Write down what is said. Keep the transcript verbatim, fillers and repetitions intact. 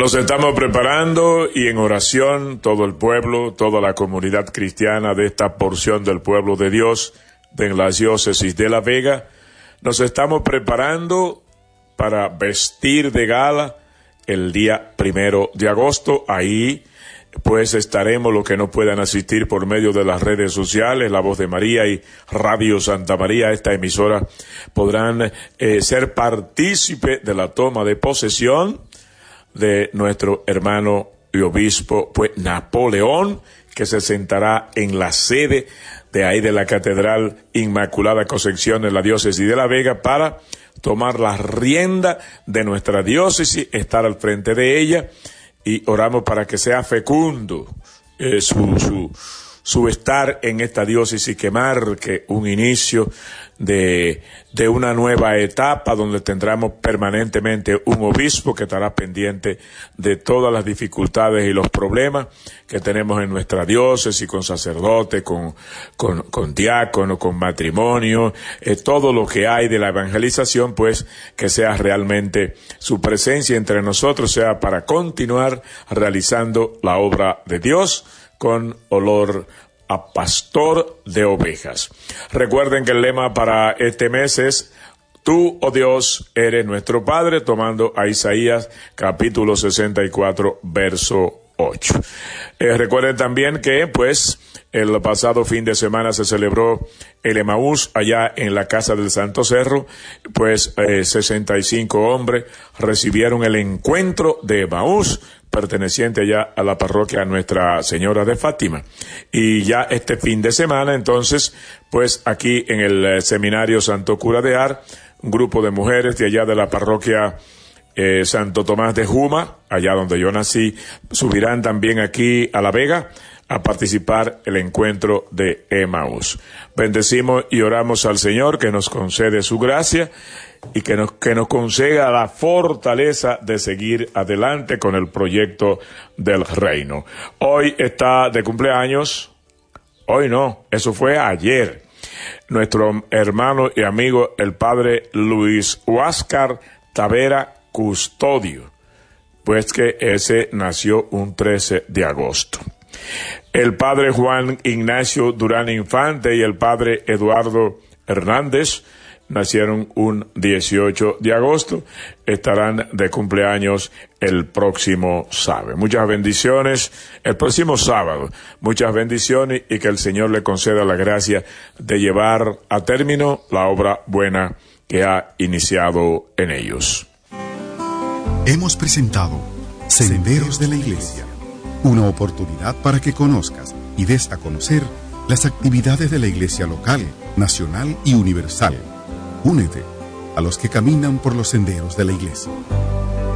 Nos estamos preparando y en oración todo el pueblo, toda la comunidad cristiana de esta porción del pueblo de Dios de la diócesis de La Vega, nos estamos preparando para vestir de gala el día primero de agosto. Ahí pues estaremos los que no puedan asistir por medio de las redes sociales, La Voz de María y Radio Santa María, esta emisora, podrán eh, ser partícipe de la toma de posesión de nuestro hermano y obispo, pues Napoleón, que se sentará en la sede de ahí de la Catedral Inmaculada Concepción en la diócesis de La Vega para tomar la rienda de nuestra diócesis, estar al frente de ella, y oramos para que sea fecundo eh, su, su, su estar en esta diócesis, que marque un inicio de, de una nueva etapa donde tendremos permanentemente un obispo que estará pendiente de todas las dificultades y los problemas que tenemos en nuestra diócesis, con sacerdotes, con, con, con diácono, con matrimonio, eh, todo lo que hay de la evangelización, pues que sea realmente su presencia entre nosotros, sea para continuar realizando la obra de Dios con olor a pastor de ovejas. Recuerden que el lema para este mes es: tú, oh Dios, eres nuestro Padre, tomando a Isaías capítulo sesenta y cuatro, verso ocho. Eh, recuerden también que, pues, el pasado fin de semana se celebró el Emaús allá en la Casa del Santo Cerro, pues eh, sesenta y cinco hombres recibieron el encuentro de Emaús, perteneciente allá a la parroquia Nuestra Señora de Fátima. Y ya este fin de semana, entonces, pues aquí en el eh, Seminario Santo Cura de Ar, un grupo de mujeres de allá de la parroquia eh, Santo Tomás de Juma, allá donde yo nací, subirán también aquí a La Vega a participar el encuentro de Emaús. Bendecimos y oramos al Señor que nos concede su gracia y que nos, que nos conceda la fortaleza de seguir adelante con el proyecto del reino. Hoy está de cumpleaños, hoy no, eso fue ayer, nuestro hermano y amigo el padre Luis Huáscar Tavera Custodio, pues que ese nació un trece de agosto. El padre Juan Ignacio Durán Infante y el padre Eduardo Hernández nacieron un dieciocho de agosto, estarán de cumpleaños el próximo sábado. Muchas bendiciones, el próximo sábado, muchas bendiciones y que el Señor le conceda la gracia de llevar a término la obra buena que ha iniciado en ellos. Hemos presentado Senderos de la Iglesia, una oportunidad para que conozcas y des a conocer las actividades de la Iglesia local, nacional y universal. Únete a los que caminan por los senderos de la Iglesia.